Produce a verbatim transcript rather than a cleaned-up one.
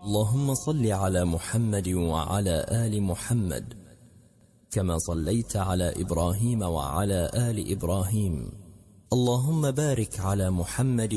اللهم صل على محمد وعلى آل محمد كما صليت على إبراهيم وعلى آل إبراهيم. اللهم بارك على محمد